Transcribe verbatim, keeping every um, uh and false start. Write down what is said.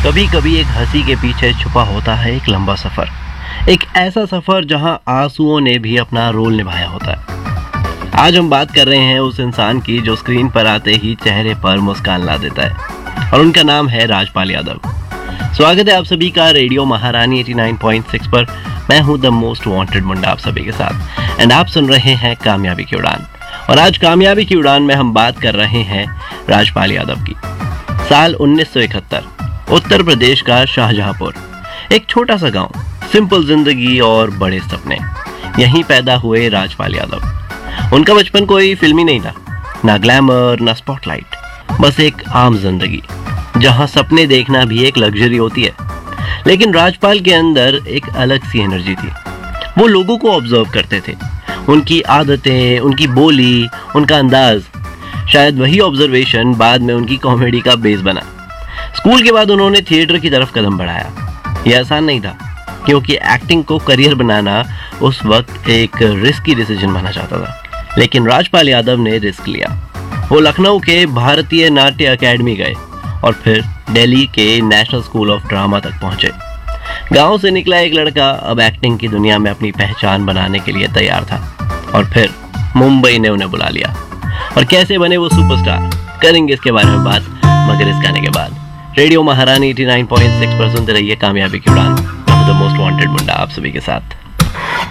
कभी कभी एक हंसी के पीछे छुपा होता है एक लंबा सफर, एक ऐसा सफर जहां आंसुओं ने भी अपना रोल निभाया होता है। आज हम बात कर रहे हैं उस इंसान की जो स्क्रीन पर आते ही चेहरे पर मुस्कान ला देता है, और उनका नाम है राजपाल यादव। स्वागत है आप सभी का रेडियो महारानी नवासी पॉइंट छह पर। मैं हूं द मोस्ट वांटेड मुंडा आप सभी के साथ, एंड आप सुन रहे हैं कामयाबी की उड़ान। और आज कामयाबी की उड़ान में हम बात कर रहे हैं राजपाल यादव की। साल उन्नीस सौ इकहत्तर, उत्तर प्रदेश का शाहजहांपुर, एक छोटा सा गांव, सिंपल जिंदगी और बड़े सपने। यहीं पैदा हुए राजपाल यादव। उनका बचपन कोई फिल्मी नहीं था, ना ग्लैमर ना स्पॉटलाइट, बस एक आम जिंदगी जहां सपने देखना भी एक लग्जरी होती है। लेकिन राजपाल के अंदर एक अलग सी एनर्जी थी। वो लोगों को ऑब्जर्व करते थे, उनकी आदतें, उनकी बोली, उनका अंदाज। शायद वही ऑब्जर्वेशन बाद में उनकी कॉमेडी का बेस बना। स्कूल के बाद उन्होंने थिएटर की तरफ कदम बढ़ाया। यह आसान नहीं था, क्योंकि एक्टिंग को करियर बनाना उस वक्त एक रिस्की डिसीजन माना जाता था। लेकिन राजपाल यादव ने रिस्क लिया। वो लखनऊ के भारतीय नाट्य अकेडमी गए और फिर दिल्ली के नेशनल स्कूल ऑफ ड्रामा तक पहुंचे। गांव से निकला एक लड़का अब एक्टिंग की दुनिया में अपनी पहचान बनाने के लिए तैयार था। और फिर मुंबई ने उन्हें बुला लिया। और कैसे बने वो सुपरस्टार, करेंगे इसके बारे में बात, मगर इस गाने के बाद। रेडियो महारानी नवासी पॉइंट छह पर सुनते रहिए कामयाबी की उड़ान। द मोस्ट वांटेड मुंडा आप सभी के साथ।